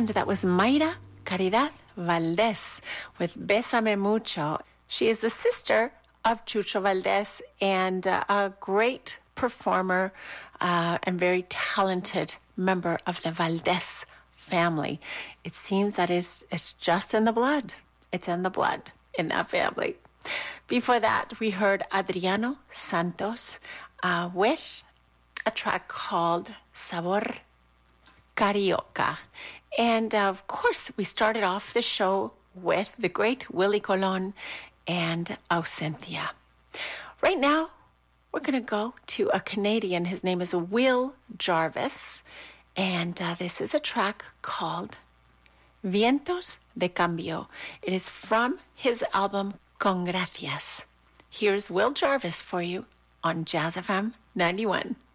And that was Mayra Caridad Valdez with Bésame Mucho. She is the sister of Chucho Valdez and a great performer and very talented member of the Valdez family. It seems that it's just in the blood. It's in the blood in that family. Before that, we heard Adriano Santos with a track called Sabor Carioca. And of course, we started off the show with the great Willie Colon and Ausencia. Right now, we're going to go to a Canadian. His name is Will Jarvis. And this is a track called Vientos de Cambio. It is from his album Con Gracias. Here's Will Jarvis for you on Jazz FM 91.